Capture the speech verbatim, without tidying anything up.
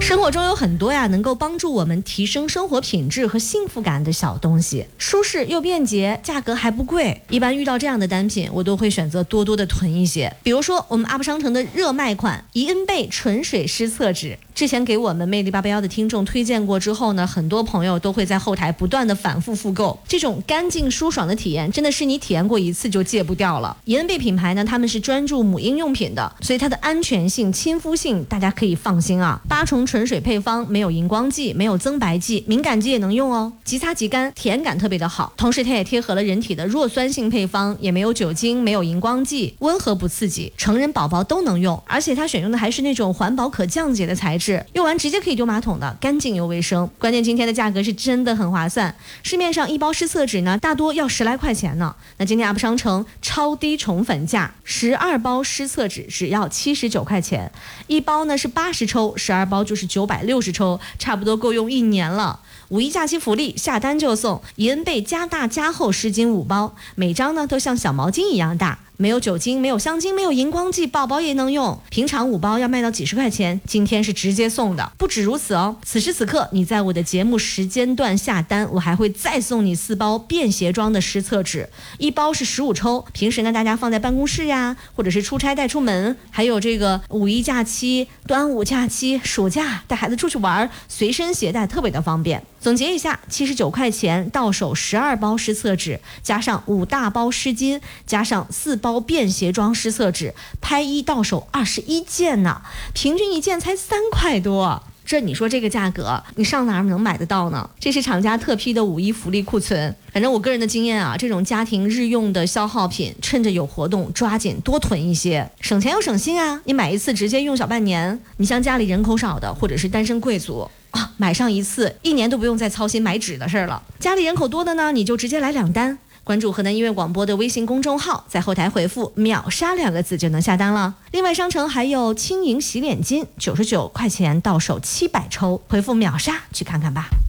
生活中有很多呀，能够帮助我们提升生活品质和幸福感的小东西，舒适又便捷，价格还不贵。一般遇到这样的单品，我都会选择多多的囤一些。比如说我们 U P 商城的热卖款怡恩贝纯水湿厕纸，之前给我们魅力八八幺的听众推荐过之后呢，很多朋友都会在后台不断的反复复购。这种干净舒爽的体验，真的是你体验过一次就戒不掉了。怡恩贝品牌呢，他们是专注母婴用品的，所以它的安全性、亲肤性大家可以放心啊。八重纯水配方，没有荧光剂，没有增白剂，敏感肌也能用哦，即擦即干，甜感特别的好。同时它也贴合了人体的弱酸性配方，也没有酒精，没有荧光剂，温和不刺激，成人宝宝都能用。而且它选用的还是那种环保可降解的材质，用完直接可以丢马桶的，干净又卫生。关键今天的价格是真的很划算，市面上一包湿厕纸呢，大多要十来块钱呢。那今天 U P 商城超低宠粉价，十二包湿厕纸只要七十九块钱，一包呢是八十抽，十二包就是九百六十抽，差不多够用一年了。五一假期福利，下单就送怡恩贝加大加厚湿巾五包，每张呢都像小毛巾一样大，没有酒精，没有香精，没有荧光剂，宝宝也能用。平常五包要卖到几十块钱，今天是直接送的。不止如此哦，此时此刻你在我的节目时间段下单，我还会再送你四包便携装的湿厕纸，一包是十五抽。平时呢，大家放在办公室呀，或者是出差带出门，还有这个五一假期、端午假期、暑假带孩子出去玩，随身携带特别的方便。总结一下，七十九块钱到手十二包湿厕纸，加上五大包湿巾，加上四包便携装湿厕纸，拍一到手二十一件呢，平均一件才三块多。这你说这个价格，你上哪儿能买得到呢？这是厂家特批的五一福利库存。反正我个人的经验啊，这种家庭日用的消耗品，趁着有活动，抓紧多囤一些，省钱又省心啊！你买一次直接用小半年。你像家里人口少的，或者是单身贵族啊，买上一次，一年都不用再操心买纸的事儿了。家里人口多的呢，你就直接来两单。关注河南音乐广播的微信公众号，在后台回复秒杀两个字就能下单了。另外商城还有轻盈洗脸巾，九十九块钱到手七百抽，回复秒杀去看看吧。